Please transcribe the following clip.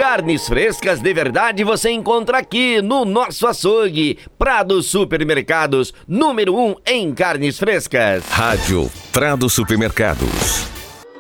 Carnes frescas de verdade você encontra aqui no nosso açougue. Prado Supermercados, número 1 em carnes frescas. Rádio Prado Supermercados.